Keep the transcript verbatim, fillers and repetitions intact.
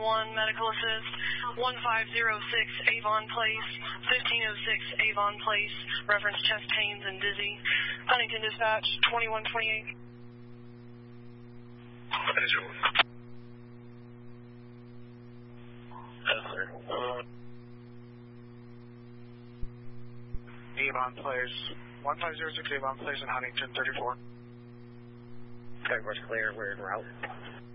one, medical assist, one five zero six Avon Place, fifteen oh six Avon Place, reference chest pains and dizzy. Huntington Dispatch, twenty-one twenty-eight. Yes, sir. Uh, Avon Place, one five zero six Avon Place in Huntington, thirty-four. Coverage clear, we're en route.